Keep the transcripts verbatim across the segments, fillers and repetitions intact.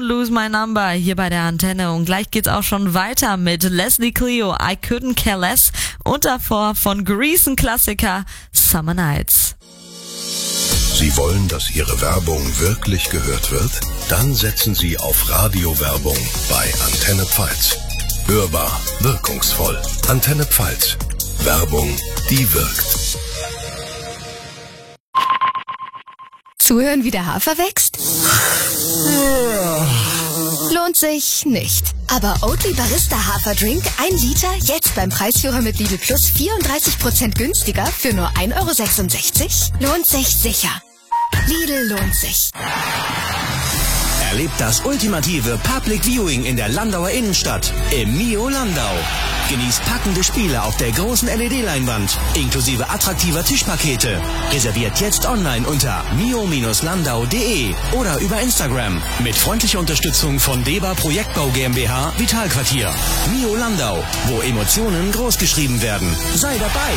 Lose My Number hier bei der Antenne und gleich geht's auch schon weiter mit Leslie Clio, I Couldn't Care Less und davor von Grease ein Klassiker, Summer Nights. Sie wollen, dass Ihre Werbung wirklich gehört wird? Dann setzen Sie auf Radiowerbung bei Antenne Pfalz. Hörbar, wirkungsvoll. Antenne Pfalz. Werbung, die wirkt. Zuhören, wie der Hafer wächst? Lohnt sich nicht. Aber Oatly Barista Haferdrink, ein Liter, jetzt beim Preisführer mit Lidl Plus vierunddreißig Prozent günstiger für nur ein Euro sechsundsechzig? Lohnt sich sicher. Lidl lohnt sich. Erlebt das ultimative Public Viewing in der Landauer Innenstadt im Mio Landau. Genießt packende Spiele auf der großen L E D-Leinwand, inklusive attraktiver Tischpakete. Reserviert jetzt online unter mio landau punkt de oder über Instagram. Mit freundlicher Unterstützung von Deba Projektbau GmbH Vitalquartier. Mio Landau, wo Emotionen großgeschrieben werden. Sei dabei!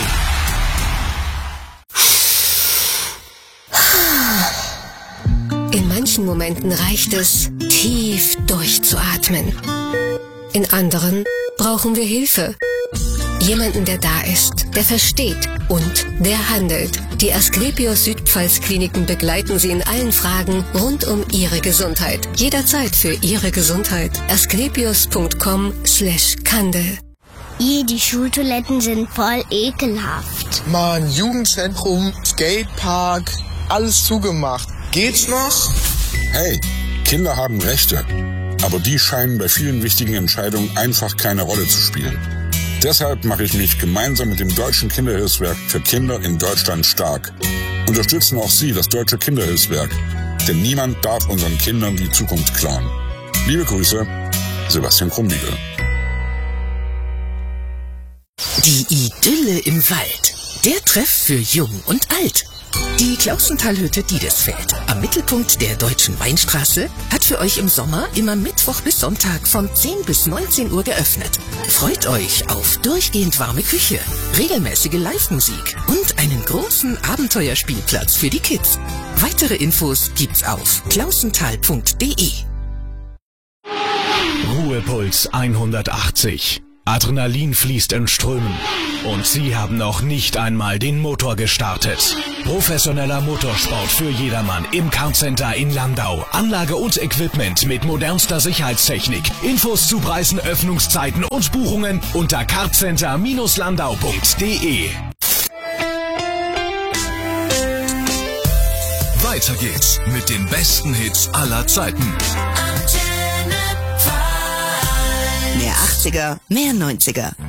In manchen Momenten reicht es, tief durchzuatmen. In anderen brauchen wir Hilfe. Jemanden, der da ist, der versteht und der handelt. Die Asklepios Südpfalz Kliniken begleiten Sie in allen Fragen rund um Ihre Gesundheit. Jederzeit für Ihre Gesundheit. asklepios punkt com slash Kandel. Ih, die Schultoiletten sind voll ekelhaft. Mann, Jugendzentrum, Skatepark, alles zugemacht. Geht's noch? Hey, Kinder haben Rechte. Aber die scheinen bei vielen wichtigen Entscheidungen einfach keine Rolle zu spielen. Deshalb mache ich mich gemeinsam mit dem Deutschen Kinderhilfswerk für Kinder in Deutschland stark. Unterstützen auch Sie das Deutsche Kinderhilfswerk. Denn niemand darf unseren Kindern die Zukunft klauen. Liebe Grüße, Sebastian Krumbiegel. Die Idylle im Wald. Der Treff für Jung und Alt. Die Klausentalhütte Diedesfeld am Mittelpunkt der Deutschen Weinstraße hat für euch im Sommer immer Mittwoch bis Sonntag von zehn bis neunzehn Uhr geöffnet. Freut euch auf durchgehend warme Küche, regelmäßige Live-Musik und einen großen Abenteuerspielplatz für die Kids. Weitere Infos gibt's auf klausental punkt de. Ruhepuls hundertachtzig. Adrenalin fließt in Strömen. Und Sie haben noch nicht einmal den Motor gestartet. Professioneller Motorsport für jedermann im Kartcenter in Landau. Anlage und Equipment mit modernster Sicherheitstechnik. Infos zu Preisen, Öffnungszeiten und Buchungen unter kartcenter landau punkt de. Weiter geht's mit den besten Hits aller Zeiten. Mehr achtziger, mehr neunziger.